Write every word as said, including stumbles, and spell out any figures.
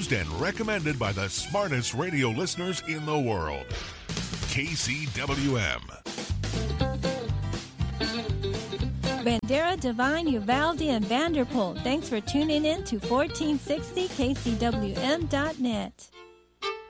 used and recommended by the smartest radio listeners in the world. K C W M. Bandera, Devine, Uvalde, and Vanderpool. Thanks for tuning in to fourteen sixty K C W M dot net.